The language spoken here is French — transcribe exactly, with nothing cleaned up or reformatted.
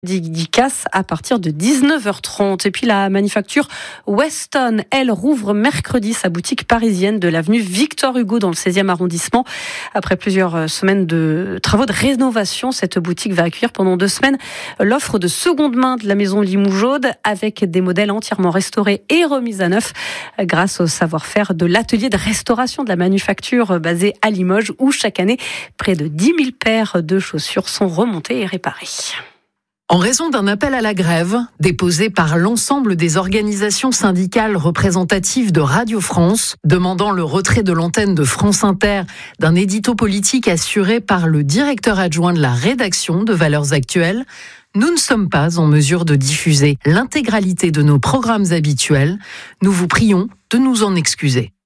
dédicace à partir de dix-neuf heures trente. Et puis la manufacture Weston, elle, rouvre mercredi sa boutique parisienne de l'avenue Victor Hugo dans le seizième arrondissement. Après plusieurs semaines de travaux de rénovation, cette boutique va accueillir pendant deux semaines l'offre de seconde main de la maison Limoujaude avec des modèles entièrement restaurés et remis à neuf grâce au savoir-faire de l'atelier de restauration de la manufacture basé à Limoges où chaque année près de dix mille paires de chaussures sont remontées et réparées. En raison d'un appel à la grève déposé par l'ensemble des organisations syndicales représentatives de Radio France, demandant le retrait de l'antenne de France Inter d'un édito politique assuré par le directeur adjoint de la rédaction de Valeurs Actuelles, nous ne sommes pas en mesure de diffuser l'intégralité de nos programmes habituels. Nous vous prions de nous en excuser.